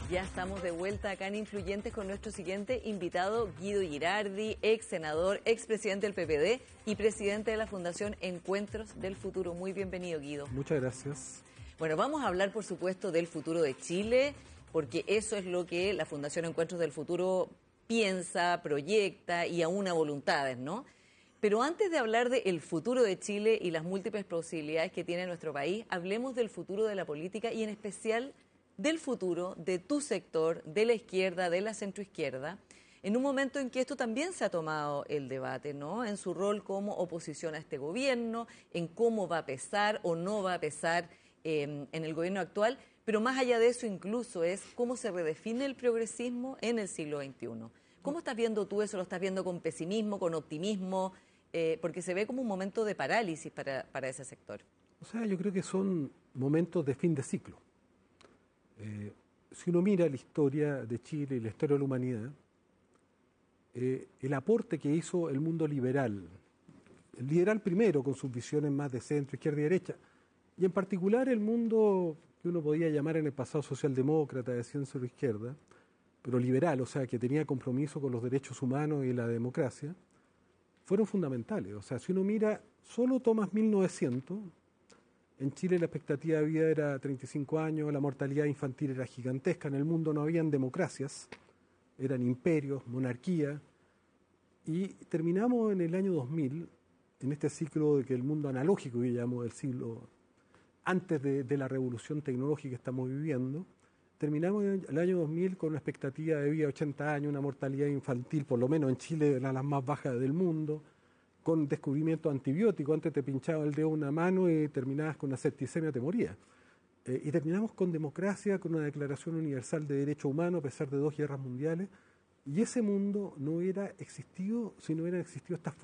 Ya estamos de vuelta acá en Influyentes con nuestro siguiente invitado, Guido Girardi, ex senador, ex presidente del PPD y presidente de la Fundación Encuentros del Futuro. Muy bienvenido, Guido. Muchas gracias. Bueno, vamos a hablar, por supuesto, del futuro de Chile, porque eso es lo que la Fundación Encuentros del Futuro piensa, proyecta y aúna voluntades, ¿no? Pero antes de hablar del futuro de Chile y las múltiples posibilidades que tiene nuestro país, hablemos del futuro de la política y en especial del futuro de tu sector, de la izquierda, de la centroizquierda, en un momento en que esto también se ha tomado el debate, ¿no? En su rol como oposición a este gobierno, en cómo va a pesar o no va a pesar en el gobierno actual, pero más allá de eso incluso es cómo se redefine el progresismo en el siglo XXI. ¿Cómo estás viendo tú eso? ¿Lo estás viendo con pesimismo, con optimismo? Porque se ve como un momento de parálisis para ese sector. O sea, yo creo que son momentos de fin de ciclo. Si uno mira la historia de Chile y la historia de la humanidad, el aporte que hizo el mundo liberal, el liberal primero con sus visiones más de centro, izquierda y derecha, y en particular el mundo que uno podía llamar en el pasado socialdemócrata de centro izquierda, pero liberal, o sea, que tenía compromiso con los derechos humanos y la democracia, fueron fundamentales. O sea, si uno mira, solo tomas 1900, en Chile la expectativa de vida era 35 años, la mortalidad infantil era gigantesca, en el mundo no habían democracias, eran imperios, monarquía, y terminamos en el año 2000, en este ciclo de que el mundo analógico, que llamamos del siglo antes de la revolución tecnológica que estamos viviendo, terminamos en el año 2000 con una expectativa de vida de 80 años, una mortalidad infantil, por lo menos en Chile, era la más baja del mundo, con descubrimiento antibiótico. Antes te pinchaba el dedo una mano y terminabas con una septicemia, te morías. Y terminamos con democracia, con una declaración universal de derechos humanos a pesar de 2 guerras mundiales. Y ese mundo no hubiera existido si no hubieran existido estas